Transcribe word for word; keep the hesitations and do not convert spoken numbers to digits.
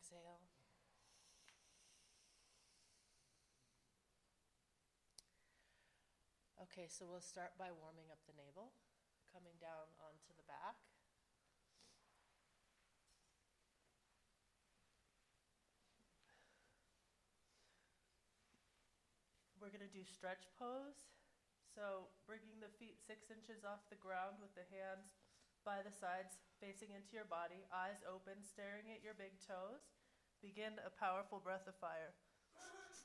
exhale. Okay, so we'll start by warming up the navel, coming down onto the back. We're going to do stretch pose. So bringing the feet six inches off the ground with the hands by the sides facing into your body, eyes open, staring at your big toes. Begin a powerful breath of fire.